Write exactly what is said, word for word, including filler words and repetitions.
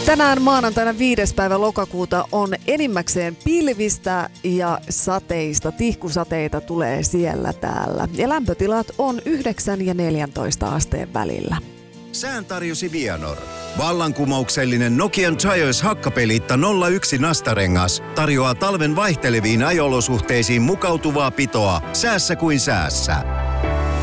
Tänään maanantaina viides päivä lokakuuta on enimmäkseen pilvistä ja sateista. Tihkusateita tulee siellä täällä. Ja lämpötilat on yhdeksän ja neljäntoista asteen välillä. Sään tarjosi Vianor. Vallankumouksellinen Nokian Tires hakkapeliitta nolla yksi nastarengas tarjoaa talven vaihteleviin ajolosuhteisiin mukautuvaa pitoa säässä kuin säässä.